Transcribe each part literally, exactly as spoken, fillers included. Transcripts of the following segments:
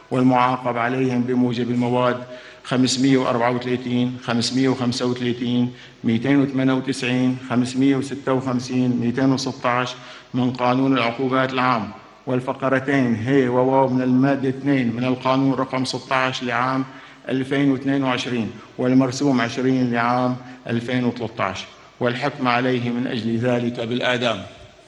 والمعاقب عليهم بموجب المواد خمسمئة وأربعة وثلاثين، خمسمئة وخمسة وثلاثين، مئتين وثمانية وتسعين، خمسمئة وستة وخمسين، مئتين وستة عشر من قانون العقوبات العام، والفقرتين ه وواو من المادة اثنين من القانون رقم ستة عشر لعام ألفين واثنين وعشرين، والمرسوم عشرين لعام ألفين وثلاثة عشر، والحكم عليه من أجل ذلك بالآدام.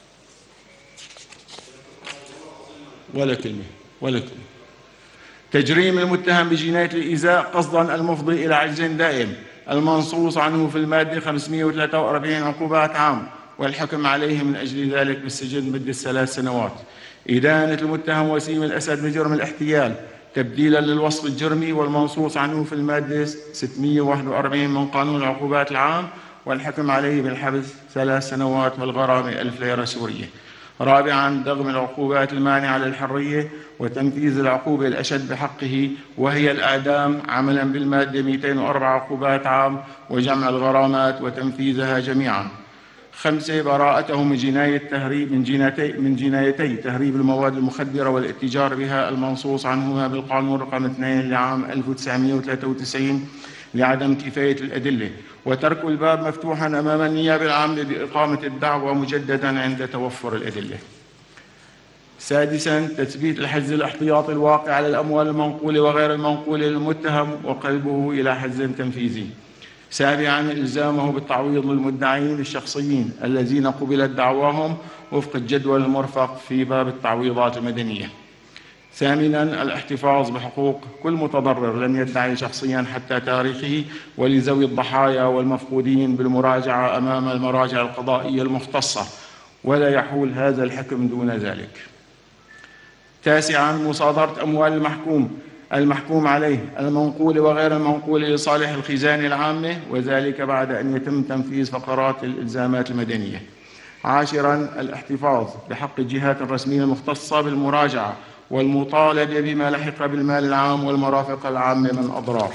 ولا كلمة ولا كلمة. تجريم المتهم بجناية الإيذاء قصدا المفضي إلى عجز دائم المنصوص عنه في المادة خمسمئة وثلاثة وأربعين عقوبات عام، والحكم عليه من أجل ذلك بالسجن مدة ثلاث سنوات. إدانة المتهم وسيم الأسد بجرم الاحتيال تبديلا للوصف الجرمي والمنصوص عنه في المادة ستمئة وواحد وأربعين من قانون العقوبات العام، والحكم عليه بالحبس ثلاث سنوات والغرامة ألف ليرة سورية. رابعا، دغم العقوبات المانعة للحرية وتنفيذ العقوبة الأشد بحقه وهي الإعدام عملا بالمادة مئتين وأربعة عقوبات عام، وجمع الغرامات وتنفيذها جميعا. خمسة، براءته من جناية تهريب من جنايتي من جنايتي تهريب المواد المخدرة والاتجار بها المنصوص عنهما بالقانون رقم اثنين لعام ألف وتسعمئة وثلاثة وتسعين لعدم كفاية الأدلة، وترك الباب مفتوحا أمام النيابة العامة بإقامة الدعوى مجددا عند توفر الأدلة. سادسا، تثبيت الحجز الاحتياطي الواقع على الأموال المنقولة وغير المنقولة للمتهم وقلبه إلى حجز تنفيذي. سابعا، إلزامه بالتعويض للمدعين الشخصيين الذين قبلت دعواهم وفق الجدول المرفق في باب التعويضات المدنية. ثامنا، الاحتفاظ بحقوق كل متضرر لم يدعي شخصيا حتى تاريخه ولذوي الضحايا والمفقودين بالمراجعة أمام المراجع القضائية المختصة، ولا يحول هذا الحكم دون ذلك. تاسعا، مصادرة أموال المحكوم المحكوم عليه المنقولة وغير المنقولة لصالح الخزانة العامة، وذلك بعد أن يتم تنفيذ فقرات الإلزامات المدنية. عاشرا، الاحتفاظ بحق الجهات الرسمية المختصة بالمراجعة والمطالبة بما لحق بالمال العام والمرافق العامة من أضرار.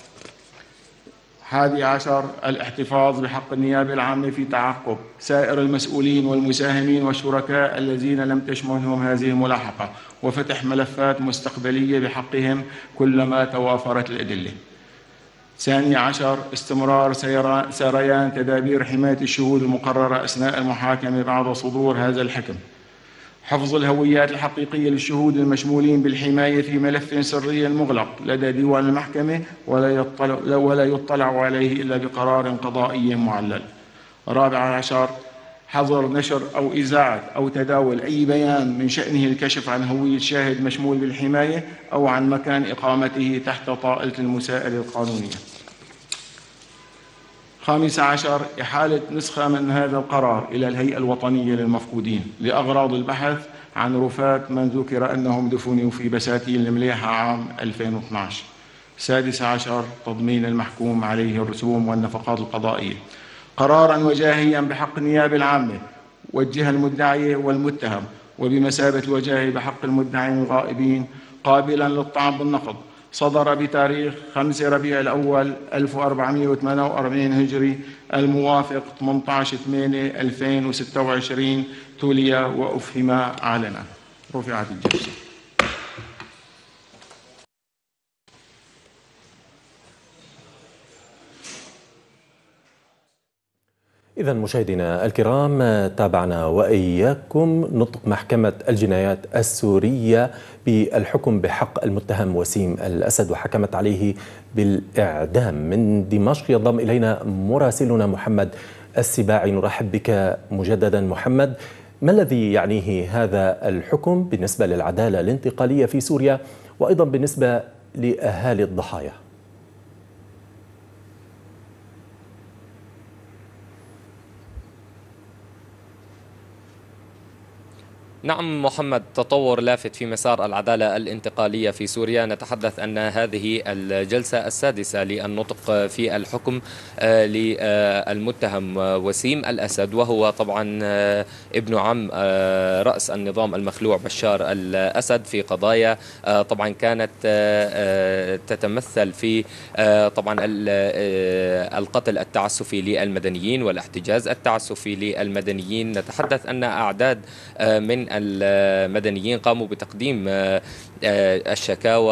حادي عشر، الاحتفاظ بحق النيابة العامة في تعقب سائر المسؤولين والمساهمين والشركاء الذين لم تشملهم هذه الملاحقة، وفتح ملفات مستقبلية بحقهم كلما توافرت الأدلة. ثاني عشر، استمرار سريان تدابير حماية الشهود المقررة أثناء المحاكمة بعد صدور هذا الحكم. حفظ الهويات الحقيقية للشهود المشمولين بالحماية في ملف سري مغلق لدى ديوان المحكمة ولا يطلع, ولا يطلع عليه إلا بقرار قضائي معلل. رابع عشر، حظر نشر أو إذاعة أو تداول أي بيان من شأنه الكشف عن هوية شاهد مشمول بالحماية أو عن مكان إقامته تحت طائلة المساءلة القانونية. خامس عشر، إحالة نسخة من هذا القرار إلى الهيئة الوطنية للمفقودين لأغراض البحث عن رفات من ذكر أنهم دفنوا في بساتين المليحة عام ألفين واثني عشر. سادس عشر، تضمين المحكوم عليه الرسوم والنفقات القضائية قرارا وجاهيا بحق النيابة العامة والجهة المدعية والمتهم، وبمثابة وجاهي بحق المدعين الغائبين، قابلا للطعن بالنقض، صدر بتاريخ خمسة ربيع الأول ألف وأربعمئة وثمانية وأربعين هجري الموافق ثمانية عشر ثمانية ألفين وستة وعشرين، تولي وأفهم علنا. رفعت الجلسة. إذا مشاهدينا الكرام، تابعنا وإياكم نطق محكمة الجنايات السورية بالحكم بحق المتهم وسيم الأسد، وحكمت عليه بالإعدام. من دمشق ينضم إلينا مراسلنا محمد السباعي، نرحب بك مجددا محمد. ما الذي يعنيه هذا الحكم بالنسبة للعدالة الانتقالية في سوريا وأيضا بالنسبة لأهالي الضحايا؟ نعم محمد، تطور لافت في مسار العدالة الانتقالية في سوريا. نتحدث أن هذه الجلسة السادسة للنطق في الحكم للمتهم وسيم الأسد، وهو طبعا ابن عم رأس النظام المخلوع بشار الأسد، في قضايا طبعا كانت تتمثل في طبعا القتل التعسفي للمدنيين والاحتجاز التعسفي للمدنيين. نتحدث أن أعداد من المدنيين قاموا بتقديم الشكاوى